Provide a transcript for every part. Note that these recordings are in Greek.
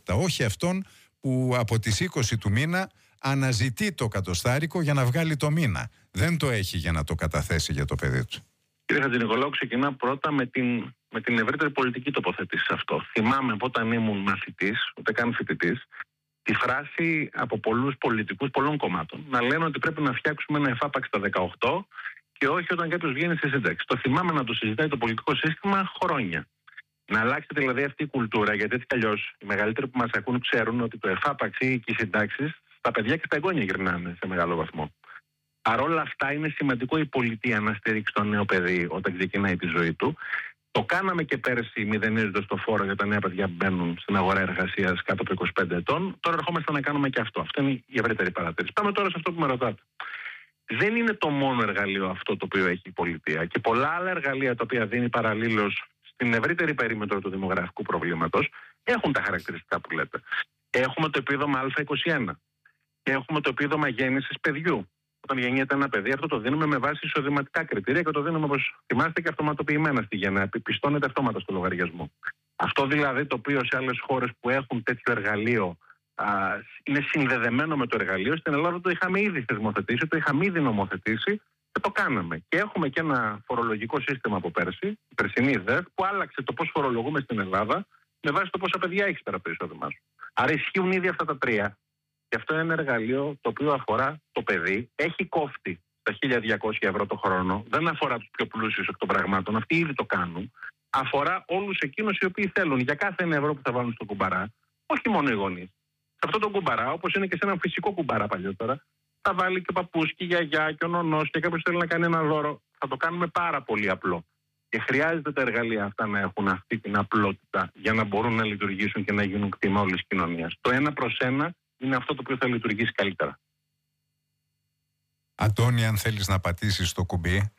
πράγματα. Όχι αυτόν που από τις 20 του μήνα αναζητεί το κατοστάρικο για να βγάλει το μήνα. Δεν το έχει για να το καταθέσει για το παιδί του. Κύριε Χατζηνικολάου, ξεκινά πρώτα με την ευρύτερη πολιτική τοποθέτηση σε αυτό. Θυμάμαι από όταν ήμουν μαθητής, ούτε καν φοιτητής, τη φράση από πολλούς πολιτικούς πολλών κομμάτων να λένε ότι πρέπει να φτιάξουμε ένα εφάπαξ στα 18 και όχι όταν κάποιος βγαίνει στη σύνταξη. Το θυμάμαι να το συζητάει το πολιτικό σύστημα χρόνια. Να αλλάξει δηλαδή αυτή η κουλτούρα, γιατί έτσι κι αλλιώς οι μεγαλύτεροι που μας ακούν ξέρουν ότι το εφάπαξ ή και οι συντάξεις στα παιδιά και στα εγγόνια γυρνάνε σε μεγάλο βαθμό. Παρ' όλα αυτά, είναι σημαντικό η πολιτεία να στηρίξει το νέο παιδί όταν ξεκινάει τη ζωή του. Το κάναμε και πέρσι, μηδενίζοντας το φόρο για τα νέα παιδιά που μπαίνουν στην αγορά εργασίας κάτω από 25 ετών. Τώρα ερχόμαστε να κάνουμε και αυτό. Αυτή είναι η ευρύτερη παρατήρηση. Πάμε τώρα σε αυτό που με ρωτάτε. Δεν είναι το μόνο εργαλείο αυτό το οποίο έχει η πολιτεία. Και πολλά άλλα εργαλεία τα οποία δίνει παραλλήλως στην ευρύτερη περίμετρο του δημογραφικού προβλήματος έχουν τα χαρακτηριστικά που λέτε. Έχουμε το επίδομα Α21. Έχουμε το επίδομα γέννησης παιδιού. Όταν γεννιέται ένα παιδί, αυτό το δίνουμε με βάση εισοδηματικά κριτήρια και το δίνουμε, όπως θυμάστε, και αυτοματοποιημένα στη γενναία. Επιστώνεται αυτόματα στο λογαριασμό. Αυτό δηλαδή το οποίο σε άλλες χώρες που έχουν τέτοιο εργαλείο είναι συνδεδεμένο με το εργαλείο, στην Ελλάδα το είχαμε ήδη θεσμοθετήσει, το είχαμε ήδη νομοθετήσει και το κάναμε. Και έχουμε και ένα φορολογικό σύστημα από πέρσι, η περσινή ΔΕΔ, που άλλαξε το πώς φορολογούμε στην Ελλάδα με βάση το πόσα παιδιά έχει πέρα από το εισόδημά σου. Άρα ισχύουν ήδη αυτά τα τρία. Και αυτό είναι ένα εργαλείο το οποίο αφορά το παιδί. Έχει κόφτη στα 1.200 ευρώ το χρόνο. Δεν αφορά τους πιο πλούσιους εκ των πραγμάτων. Αυτοί ήδη το κάνουν. Αφορά όλους εκείνους οι οποίοι θέλουν για κάθε 1 ευρώ που θα βάλουν στο κουμπαρά, όχι μόνο οι γονείς. Σε αυτό το κουμπαρά, όπως είναι και σε ένα φυσικό κουμπαρά παλιότερα, θα βάλει και ο παππούς και η γιαγιά και ο νονός και κάποιος θέλει να κάνει ένα δώρο. Θα το κάνουμε πάρα πολύ απλό. Και χρειάζεται τα εργαλεία αυτά να έχουν αυτή την απλότητα για να μπορούν να λειτουργήσουν και να γίνουν κτήμα όλης της κοινωνίας. Το 1+1 είναι αυτό το οποίο θα λειτουργήσει καλύτερα. Αντώνη, αν θέλεις να πατήσεις το κουμπί.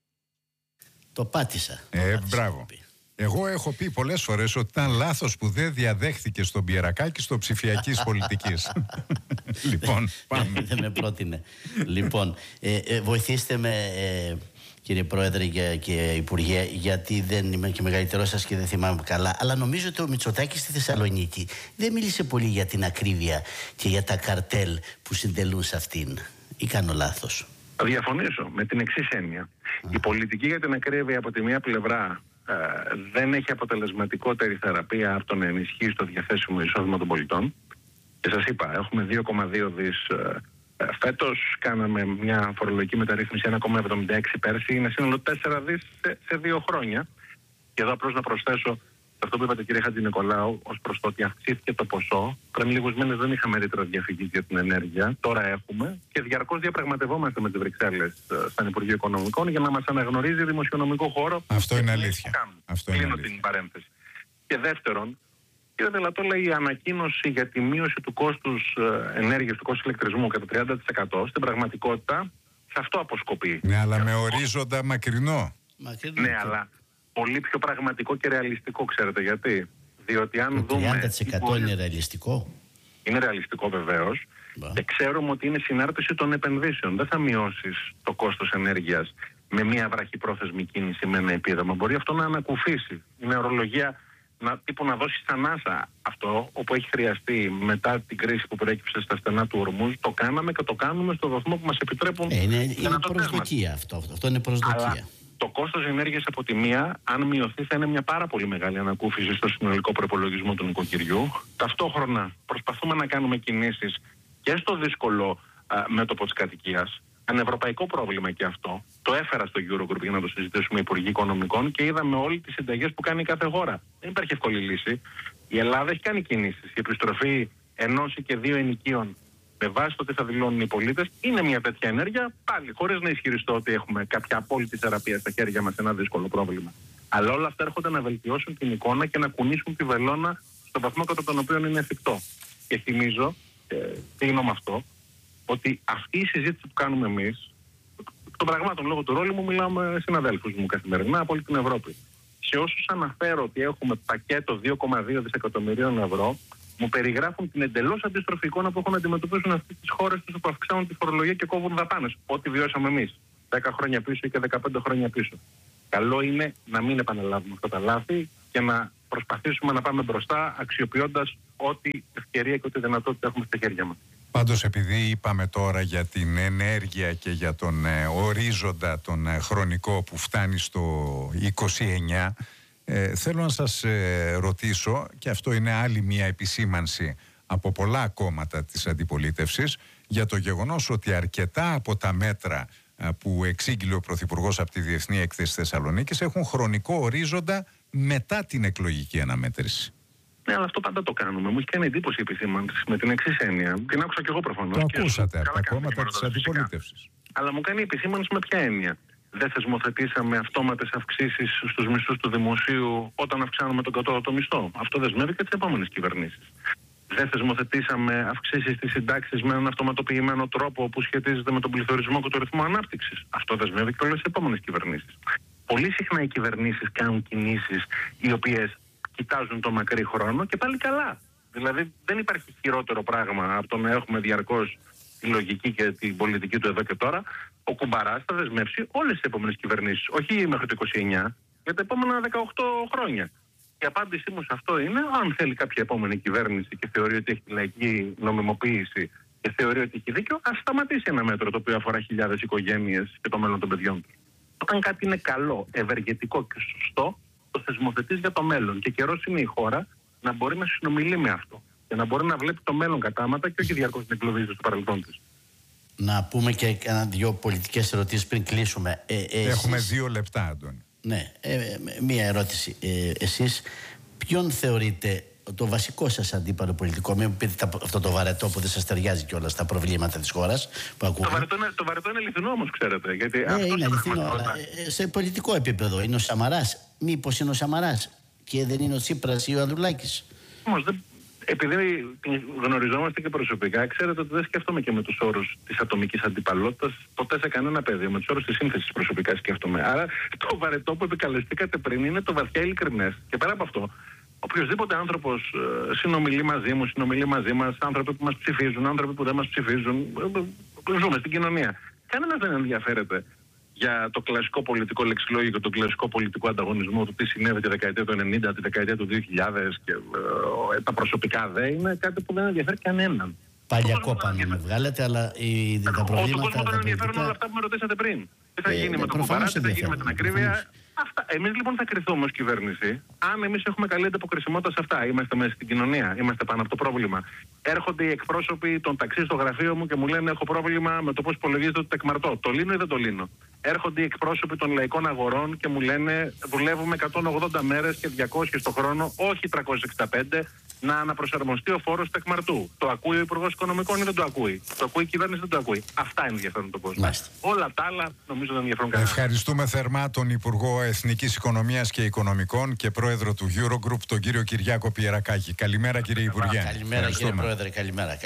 Το πάτησα. Μπράβο. Εγώ έχω πει πολλές φορές ότι ήταν λάθος που δεν διαδέχθηκε στον Πιερακάκη στο ψηφιακής πολιτικής. Λοιπόν, πάμε. Δεν με πρότεινε. Λοιπόν, βοηθήστε με, κύριε Πρόεδρε και Υπουργέ, γιατί δεν είμαι και μεγαλύτερός σας και δεν θυμάμαι καλά, αλλά νομίζω ότι ο Μητσοτάκης στη Θεσσαλονίκη δεν μίλησε πολύ για την ακρίβεια και για τα καρτέλ που συντελούν σε αυτήν. Ή κάνω λάθος? Θα διαφωνήσω με την εξής έννοια. Η πολιτική για την ακρίβεια από τη μία πλευρά δεν έχει αποτελεσματικότερη θεραπεία από το να ενισχύσει το διαθέσιμο εισόδημα των πολιτών. Και σας είπα, έχουμε 2,2 δις φέτος, κάναμε μια φορολογική μεταρρύθμιση 1,76 πέρσι, είναι σύνολο 4 δις σε 2 χρόνια. Και εδώ απλώς να προσθέσω αυτό που είπατε, κύριε Χατζηνικολάου, ως προς το ότι αυξήθηκε το ποσό. Πριν λίγους μήνες δεν είχαμε ρήτρα διαφυγής για την ενέργεια, τώρα έχουμε και διαρκώς διαπραγματευόμαστε με τις Βρυξέλλες στον Υπουργείο Οικονομικών για να μας αναγνωρίζει δημοσιονομικό χώρο. Αυτό είναι αλήθεια. Κλείνω την παρένθεση. Και δεύτερον, κύριε Δελατόλα, η ανακοίνωση για τη μείωση του κόστους ενέργειας, του κόστους ηλεκτρισμού κατά 30% στην πραγματικότητα σε αυτό αποσκοπεί. Ναι, αλλά με ορίζοντα μακρινό. Ναι, αλλά πολύ πιο πραγματικό και ρεαλιστικό, ξέρετε γιατί? Διότι αν το δούμε... 30% είναι ρεαλιστικό. Είναι ρεαλιστικό βεβαίως. Και ξέρουμε ότι είναι συνάρτηση των επενδύσεων. Δεν θα μειώσεις το κόστος ενέργειας με μια βραχυπρόθεσμη κίνηση, με ένα επίδομα. Μπορεί αυτό να ανακουφίσει. Είναι ορολογία να δώσει ανάσα αυτό, όπου έχει χρειαστεί μετά την κρίση που προέκυψε στα στενά του Ορμούζ. Το κάναμε και το κάνουμε στο βαθμό που μας επιτρέπουν. Είναι προσδοκία αυτό. Αυτό είναι προσδοκία. Αλλά το κόστος ενέργειας από τη μία, αν μειωθεί, θα είναι μια πάρα πολύ μεγάλη ανακούφιση στο συνολικό προπολογισμό του νοικοκυριού. Ταυτόχρονα προσπαθούμε να κάνουμε κινήσεις και στο δύσκολο μέτωπο της κατοικίας. Ένα ευρωπαϊκό πρόβλημα και αυτό. Το έφερα στο Eurogroup για να το συζητήσουμε Υπουργοί Οικονομικών και είδαμε όλες τις συνταγές που κάνει κάθε χώρα. Δεν υπάρχει εύκολη λύση. Η Ελλάδα έχει κάνει κινήσεις. Η επιστροφή 1 ή και 2 ενοικίων με βάση το τι θα δηλώνουν οι πολίτες είναι μια τέτοια ενέργεια, πάλι χωρίς να ισχυριστώ ότι έχουμε κάποια απόλυτη θεραπεία στα χέρια μας σε ένα δύσκολο πρόβλημα. Αλλά όλα αυτά έρχονται να βελτιώσουν την εικόνα και να κουνήσουν τη βελόνα στον βαθμό κατά τον οποίο είναι εφικτό. Και θυμίζω, κλείνω με αυτό, ότι αυτή η συζήτηση που κάνουμε εμείς, των πραγμάτων λόγω του ρόλου μου, μιλάω με συναδέλφους μου καθημερινά από όλη την Ευρώπη. Σε όσους αναφέρω ότι έχουμε πακέτο 2,2 δισεκατομμυρίων ευρώ, μου περιγράφουν την εντελώς αντίστροφη εικόνα που έχουν να αντιμετωπίσουν αυτές τις χώρες τους που αυξάνουν τη φορολογία και κόβουν δαπάνες. Ό,τι βιώσαμε εμείς 10 χρόνια πίσω και 15 χρόνια πίσω. Καλό είναι να μην επαναλάβουμε αυτά τα λάθη και να προσπαθήσουμε να πάμε μπροστά, αξιοποιώντας ό,τι ευκαιρία και ό,τι δυνατότητα έχουμε στα χέρια μας. Πάντως, επειδή είπαμε τώρα για την ενέργεια και για τον ορίζοντα τον χρονικό που φτάνει στο 29, θέλω να σας ρωτήσω, και αυτό είναι άλλη μια επισήμανση από πολλά κόμματα της αντιπολίτευσης, για το γεγονός ότι αρκετά από τα μέτρα που εξήγηλε ο Πρωθυπουργός από τη Διεθνή Έκθεση Θεσσαλονίκης έχουν χρονικό ορίζοντα μετά την εκλογική αναμέτρηση. Ναι, αλλά αυτό πάντα το κάνουμε. Μου έχει κάνει εντύπωση η επισήμανση με την εξής έννοια. Την άκουσα και εγώ προφανώς. Το ακούσατε από τα κόμματα της αντιπολίτευσης. Αλλά μου κάνει επισήμανση με ποια έννοια? Δεν θεσμοθετήσαμε αυτόματες αυξήσεις στους μισθούς του δημοσίου όταν αυξάνουμε τον κατώτατο μισθό? Αυτό δεσμεύει και τις επόμενες κυβερνήσεις. Δεν θεσμοθετήσαμε αυξήσεις στις συντάξεις με έναν αυτοματοποιημένο τρόπο που σχετίζεται με τον πληθωρισμό και το ρυθμό ανάπτυξης? Αυτό δεσμεύει και όλες τις επόμενες κυβερνήσεις. Πολύ συχνά οι κυβερνήσεις κάνουν κινήσεις οι οποίες κοιτάζουν το μακρύ χρόνο και πάλι καλά. Δηλαδή δεν υπάρχει χειρότερο πράγμα από το να έχουμε διαρκώς τη λογική και την πολιτική του εδώ και τώρα. Ο Κουμπαράς θα δεσμεύσει όλες τις επόμενες κυβερνήσεις, όχι μέχρι το 29, για τα επόμενα 18 χρόνια. Η απάντησή μου σε αυτό είναι, αν θέλει κάποια επόμενη κυβέρνηση και θεωρεί ότι έχει τη λαϊκή νομιμοποίηση και θεωρεί ότι έχει δίκιο, ας σταματήσει ένα μέτρο το οποίο αφορά χιλιάδες οικογένειες και το μέλλον των παιδιών τους. Όταν κάτι είναι καλό, ευεργετικό και σωστό, το θεσμοθετείς για το μέλλον. Και καιρός είναι η χώρα να μπορεί να συνομιλεί με αυτό και να μπορεί να βλέπει το μέλλον κατάματα και όχι διαρκώς να εγκλωβίζεται στο παρελθόν της. Να πούμε και δύο πολιτικές ερωτήσεις πριν κλείσουμε. Έχουμε 2 λεπτά, Αντώνη. Ναι, μία ερώτηση. Εσείς ποιον θεωρείτε το βασικό σας αντίπαλο πολιτικό? Μην πείτε αυτό το βαρετό που δεν σας ταιριάζει κιόλας στα προβλήματα της χώρας που ακούγαμε. Το βαρετό είναι αληθινό όμως, ξέρετε. Γιατί είναι αληθινό. Σε πολιτικό επίπεδο είναι ο Σαμαράς. Μήπως είναι ο Σαμαράς και δεν είναι ο Τσίπρας ή ο Ανδρουλάκης? Όμως επειδή γνωριζόμαστε και προσωπικά, ξέρετε ότι δεν σκέφτομαι και με τους όρους της ατομικής αντιπαλότητας ποτέ σε κανένα πεδίο. Με τους όρους της σύνθεσης προσωπικά σκέφτομαι. Άρα το βαρετό που επικαλεστήκατε πριν είναι το βαθιά ειλικρινές. Και πέρα από αυτό, οποιοδήποτε άνθρωπος συνομιλεί μαζί μου, συνομιλεί μαζί μας, άνθρωποι που μας ψηφίζουν, άνθρωποι που δεν μας ψηφίζουν, ζούμε στην κοινωνία. Κανένας δεν ενδιαφέρεται για το κλασικό πολιτικό λεξιλόγιο και τον κλασικό πολιτικό ανταγωνισμό του τι συνέβη τη δεκαετία του 90, τη δεκαετία του 2000 και τα προσωπικά είναι κάτι που δεν ενδιαφέρει κανέναν. Παλιακό πάνω με βγάλετε, αλλά τα προβλήματα... Τον κόσμο τον ενδιαφέρουν όλα αυτά που με ρωτήσατε πριν. Τι θα γίνει με το Κουμπαρά, τι θα γίνει με την ακρίβεια. Εμείς λοιπόν θα κριθούμε ως κυβέρνηση αν εμείς έχουμε καλή ανταποκρισιμότητα σε αυτά. Είμαστε μέσα στην κοινωνία, είμαστε πάνω από το πρόβλημα. Έρχονται οι εκπρόσωποι των ταξί στο γραφείο μου και μου λένε: έχω πρόβλημα με το πώς υπολογίζεται το τεκμαρτό. Το λύνω ή δεν το λύνω? Έρχονται οι εκπρόσωποι των λαϊκών αγορών και μου λένε: δουλεύουμε 180 μέρες και 200 το χρόνο, όχι 365, να αναπροσαρμοστεί ο φόρος τεκμαρτού. Το ακούει ο Υπουργός Οικονομικών ή δεν το ακούει? Το ακούει η κυβέρνηση ή δεν το ακούει? Αυτά ενδιαφέρουν τον κόσμο. Όλα τα άλλα νομίζω δεν ενδιαφέρουν κανένα. Ευχαριστούμε θερμά τον Υπουργό Εθνικής Οικονομίας και Οικονομικών και Πρόεδρο του Eurogroup, τον κύριο Κυριάκο Πιερακάκη. Καλημέρα, κύριε Υπουργέ. Καλημέρα, κύριε Πρόεδρε. Καλημέρα.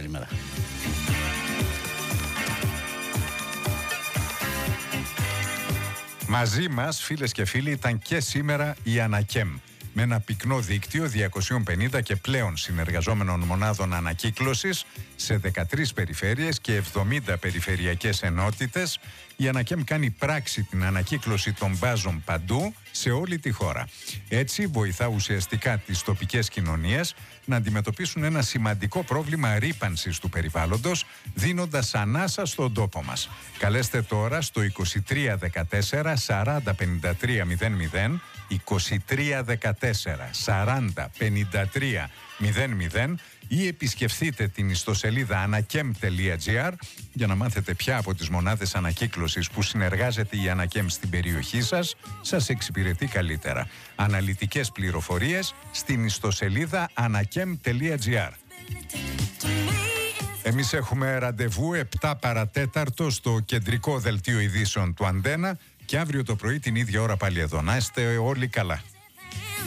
Μαζί μας, φίλες και φίλοι, ήταν και σήμερα η Ανακέμ, με ένα πυκνό δίκτυο 250 και πλέον συνεργαζόμενων μονάδων ανακύκλωσης σε 13 περιφέρειες και 70 περιφερειακές ενότητες. Η Ανακέμ κάνει πράξη την ανακύκλωση των μπάζων παντού σε όλη τη χώρα. Έτσι βοηθά ουσιαστικά τις τοπικές κοινωνίες να αντιμετωπίσουν ένα σημαντικό πρόβλημα ρύπανσης του περιβάλλοντος, δίνοντας ανάσα στον τόπο μας. Καλέστε τώρα στο 2314 40 53 00, 2314 40 53 00, ή επισκεφθείτε την ιστοσελίδα anakem.gr για να μάθετε ποια από τις μονάδες ανακύκλωσης που συνεργάζεται η Ανακέμ στην περιοχή σας εξυπηρετεί καλύτερα. Αναλυτικές πληροφορίες στην ιστοσελίδα anakem.gr. Εμείς έχουμε ραντεβού 7 παρατέταρτο στο κεντρικό δελτίο ειδήσεων του Αντένα και αύριο το πρωί την ίδια ώρα πάλι εδώ. Να είστε όλοι καλά.